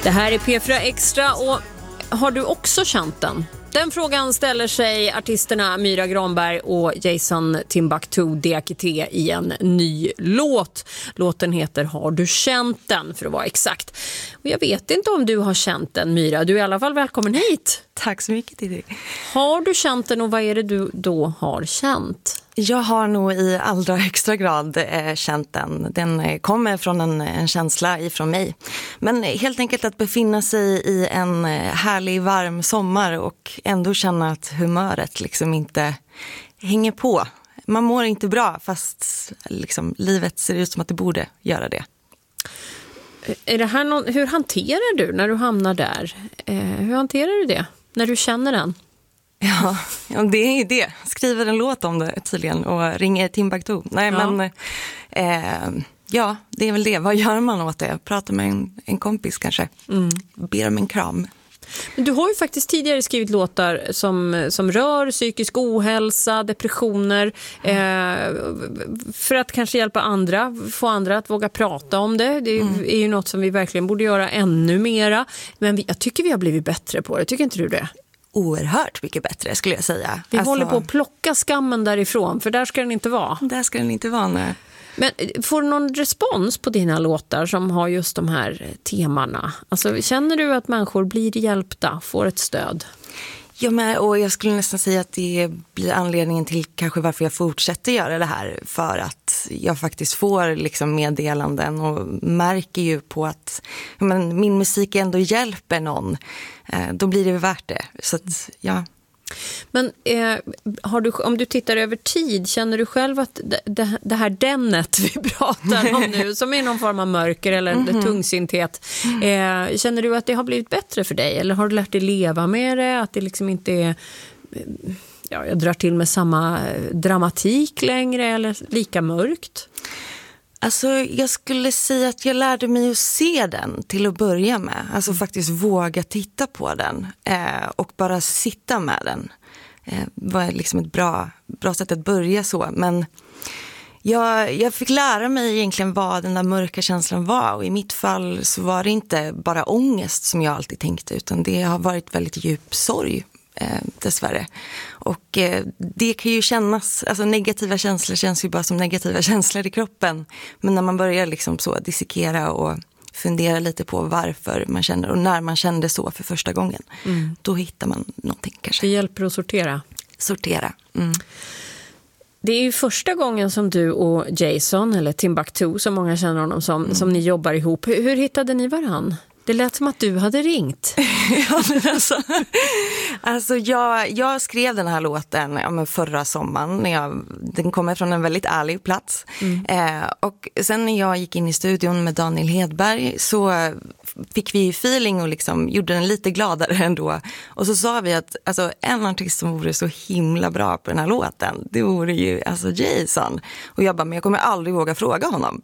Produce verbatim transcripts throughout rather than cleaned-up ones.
Det här är P fyra Extra och har du också känt den? Den frågan ställer sig artisterna Myra Granberg och Jason Timbuktu Diakité i en ny låt. Låten heter Har du känt den, för att vara exakt. Och jag vet inte om du har känt den, Myra. Du är i alla fall välkommen hit. Tack så mycket, Titti. Har du känt den och vad är det du då har känt? Jag har nog i allra högsta grad eh, känt den. Den eh, kommer från en, en känsla ifrån mig. Men helt enkelt att befinna sig i en eh, härlig varm sommar och ändå känna att humöret liksom inte hänger på. Man mår inte bra fast liksom, livet ser ut som att det borde göra det. Är det här någon, hur hanterar du när du hamnar där? Eh, hur hanterar du det när du känner den? Ja, ja, det är ju det. Skriver en låt om det tydligen och ringer Timbuktu. Nej, ja. men eh, ja, det är väl det. Vad gör man åt det? Pratar med en, en kompis kanske. Mm. Ber om en kram. Men du har ju faktiskt tidigare skrivit låtar som, som rör psykisk ohälsa, depressioner, eh, för att kanske hjälpa andra, få andra att våga prata om det. Det är, mm. är ju något som vi verkligen borde göra ännu mera. Men vi, jag tycker vi har blivit bättre på det. Tycker inte du det? Oerhört mycket bättre skulle jag säga. Vi alltså, håller på att plocka skammen därifrån, för där ska den inte vara. Där ska den inte vara, nej. Men får du någon respons på dina låtar som har just de här temana? Alltså, känner du att människor blir hjälpta, får ett stöd? Ja, men, och jag skulle nästan säga att det blir anledningen till kanske varför jag fortsätter göra det här. För att jag faktiskt får liksom meddelanden och märker ju på att men, min musik ändå hjälper någon. Eh, då blir det värt det. Så att, ja. Men eh, har du, om du tittar över tid, känner du själv att det, det, det här dennet vi pratar om nu, som är någon form av mörker eller mm-hmm. tungsinthet, eh, känner du att det har blivit bättre för dig? Eller har du lärt dig leva med det? Att det liksom inte är, ja, jag drar till med samma dramatik längre eller lika mörkt? Alltså jag skulle säga att jag lärde mig att se den till att börja med. Alltså faktiskt våga titta på den eh, och bara sitta med den. Eh, var liksom ett bra, bra sätt att börja så. Men jag, jag fick lära mig egentligen vad den där mörka känslan var. Och i mitt fall så var det inte bara ångest som jag alltid tänkte, utan det har varit väldigt djup sorg. Eh, dessvärre. Och eh, det kan ju kännas, alltså negativa känslor känns ju bara som negativa känslor i kroppen. Men när man börjar liksom så dissekera och fundera lite på varför man känner och när man kände så för första gången, mm. då hittar man någonting kanske. Det hjälper att sortera. Sortera. Mm. Det är ju första gången som du och Jason, eller Timbuktu som många känner honom som, mm. som ni jobbar ihop. Hur, hur hittade ni varann? Det lät som att du hade ringt. ja, men alltså, alltså jag, jag skrev den här låten ja, förra sommaren. När jag, den kommer från en väldigt ärlig plats. Mm. Eh, och sen när jag gick in i studion med Daniel Hedberg så fick vi feeling och liksom gjorde den lite gladare ändå. Och så sa vi att alltså, en artist som vore så himla bra på den här låten, det vore ju alltså Jason. Och jag bara, men jag kommer aldrig våga fråga honom.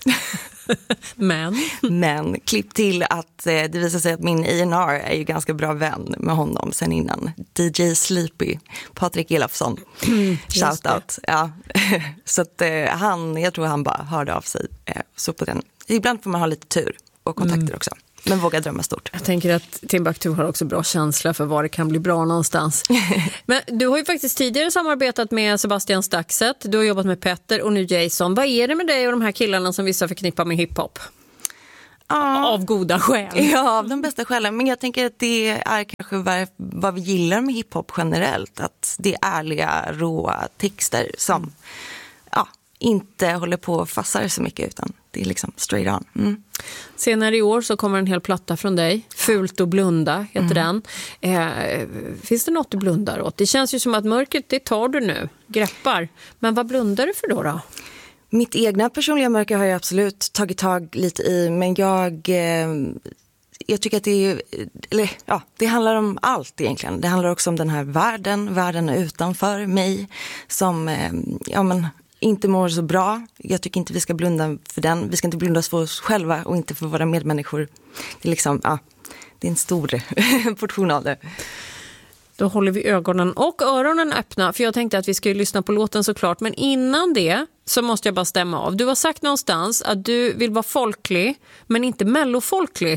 Men? Men klipp till att eh, det visar sig att min A and R är ju ganska bra vän med honom sen innan. D J Sleepy, Patrik Elofsson. Mm, shout out. Ja. Så att eh, han, jag tror han bara hörde av sig. Eh, så på den. Ibland får man ha lite tur och kontakter mm. också. Men våga drömma stort. Jag tänker att Timbuktu har också bra känsla för var det kan bli bra någonstans. Men du har ju faktiskt tidigare samarbetat med Sebastian Staxet. Du har jobbat med Petter och nu Jason. Vad är det med dig och de här killarna som vissa förknippar med hiphop? Ja. Av goda skäl. Ja, av de bästa skälen. Men jag tänker att det är kanske vad, vad vi gillar med hiphop generellt. Att det är ärliga, råa texter som ja, inte håller på och fassar så mycket utan det är liksom straight on. Mm. Senare i år så kommer en hel platta från dig. Fult och blunda heter mm. den. Eh, finns det något du blundar åt? Det känns ju som att mörkret, det tar du nu. Greppar. Men vad blundar du för då då? Mitt egna personliga mörker har jag absolut tagit tag lite i. Men jag... Eh, jag tycker att det är... Eller, ja, det handlar om allt egentligen. Det handlar också om den här världen. Världen utanför mig. Som... Eh, ja men... inte mår så bra. Jag tycker inte vi ska blunda för den. Vi ska inte blunda för oss själva och inte för våra medmänniskor. Det är liksom, ja, det är en stor portion av det. Då håller vi ögonen och öronen öppna, för jag tänkte att vi ska ju lyssna på låten såklart. Men innan det så måste jag bara stämma av. Du har sagt någonstans att du vill vara folklig, men inte mellofolklig.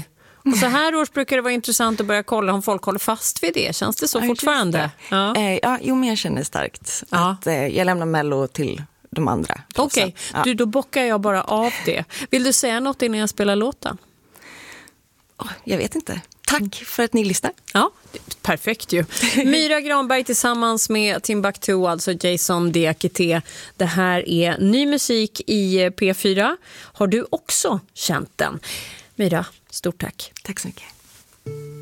Och så här års brukar det vara intressant att börja kolla om folk håller fast vid det. Känns det så ja, fortfarande? Det. Ja. Eh, ja, jo, men jag känner starkt ja. att eh, jag lämnar Mello till de andra. Okej, okay. ja. Du, då bockar jag bara av det. Vill du säga något innan jag spelar låten? Oh, jag vet inte. Tack för att ni lyssnar. Ja, perfekt ju. Myra Granberg tillsammans med Timbuktu, alltså Jason Diakité. Det här är ny musik i P fyra. Har du också känt den? Myra, stort tack. Tack så mycket.